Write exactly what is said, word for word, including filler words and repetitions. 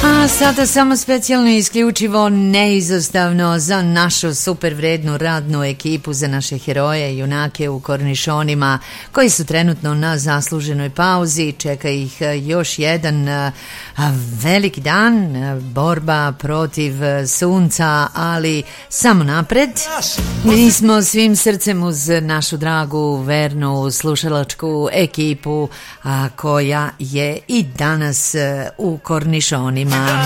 A sada samo specijalno i isključivo neizostavno za našu super vrednu radnu ekipu, za naše heroje i junake u Kornišonima koji su trenutno na zasluženoj pauzi. Čeka ih još jedan veliki dan, borba protiv sunca, ali samo napred. Mi smo svim srcem uz našu dragu, vernu, slušalačku ekipu a, koja je i danas u Kornišonima.